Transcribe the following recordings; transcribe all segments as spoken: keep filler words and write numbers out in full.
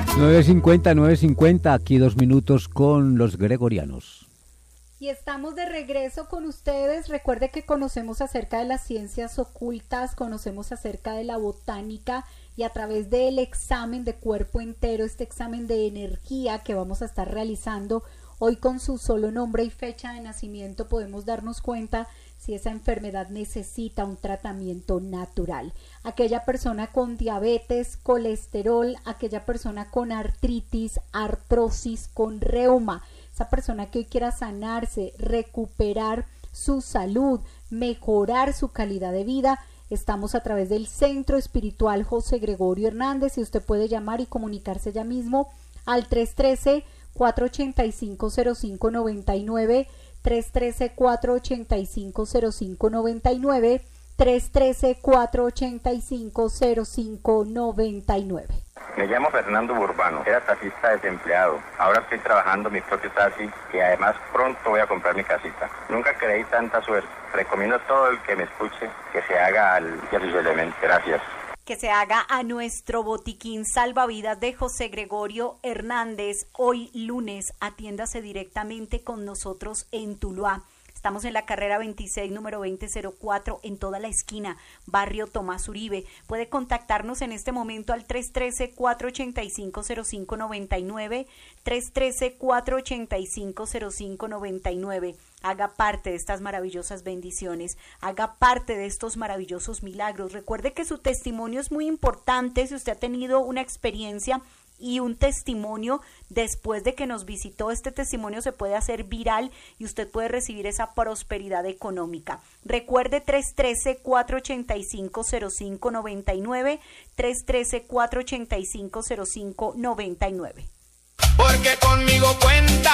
nueve cincuenta, nueve cincuenta, aquí dos minutos con los gregorianos. Y estamos de regreso con ustedes. Recuerde que conocemos acerca de las ciencias ocultas, conocemos acerca de la botánica y a través del examen de cuerpo entero, este examen de energía que vamos a estar realizando hoy con su solo nombre y fecha de nacimiento, podemos darnos cuenta si esa enfermedad necesita un tratamiento natural. Aquella persona con diabetes, colesterol, aquella persona con artritis, artrosis, con reuma, esa persona que hoy quiera sanarse, recuperar su salud, mejorar su calidad de vida, estamos a través del Centro Espiritual José Gregorio Hernández y usted puede llamar y comunicarse ya mismo al tres uno tres, cuatro ocho cinco, cero cinco nueve nueve, tres uno tres, cuatro ocho cinco, cero cinco nueve nueve, tres uno tres, cuatro ocho cinco, cero cinco nueve nueve. Me llamo Fernando Burbano, era taxista desempleado. Ahora estoy trabajando mi propio taxi y además pronto voy a comprar mi casita. Nunca creí tanta suerte. Recomiendo a todo el que me escuche que se haga al Jesús Element. Gracias. Que se haga a nuestro botiquín salvavidas de José Gregorio Hernández. Hoy lunes, atiéndase directamente con nosotros en Tuluá. Estamos en la carrera veintiséis, número veinte cero cuatro, en toda la esquina, barrio Tomás Uribe. Puede contactarnos en este momento al tres uno tres, cuatro ocho cinco, cero cinco nueve nueve, tres uno tres, cuatro ocho cinco, cero cinco nueve nueve. Haga parte de estas maravillosas bendiciones, haga parte de estos maravillosos milagros. Recuerde que su testimonio es muy importante. Si usted ha tenido una experiencia y un testimonio después de que nos visitó, este testimonio se puede hacer viral y usted puede recibir esa prosperidad económica. Recuerde tres uno tres, cuatro ocho cinco, cero cinco nueve nueve, tres uno tres, cuatro ocho cinco, cero cinco nueve nueve. Porque conmigo cuenta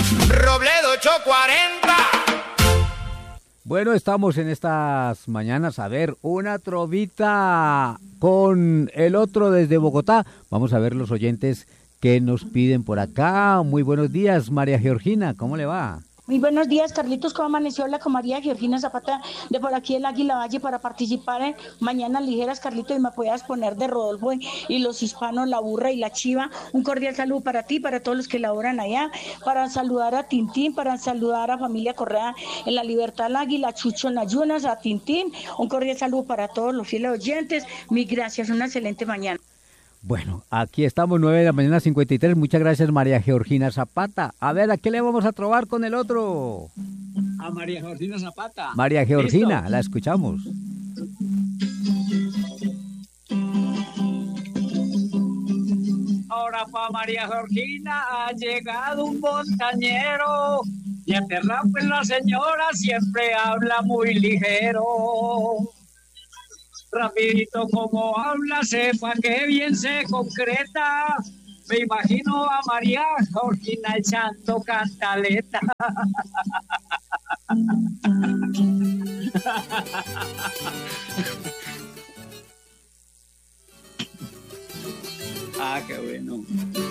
Robledo ocho cuarenta. Bueno, estamos en estas mañanas a ver una trovita con el otro desde Bogotá. Vamos a ver los oyentes que nos piden por acá. Muy buenos días, María Georgina, ¿cómo le va? Muy buenos días, Carlitos, ¿cómo amaneció? Habla con María Georgina Zapata de por aquí el Águila Valle para participar en Mañanas Ligeras, Carlitos, y me puedas poner de Rodolfo y los hispanos, la burra y la chiva. Un cordial saludo para ti, para todos los que laboran allá, para saludar a Tintín, para saludar a familia Correa en la Libertad, el Águila, Chucho en Ayunas, a Tintín. Un cordial saludo para todos los fieles oyentes. Mil gracias, una excelente mañana. Bueno, aquí estamos, nueve de la mañana, cincuenta y tres. Muchas gracias, María Georgina Zapata. A ver, ¿a qué le vamos a trobar con el otro? A María Georgina Zapata. María Georgina, ¿Listo? La escuchamos. Ahora pa' María Georgina ha llegado un montañero y aterrado en la señora siempre habla muy ligero. Rapidito como habla, sepa que bien se concreta. Me imagino a María Georgina echando cantaleta. Ah, qué bueno.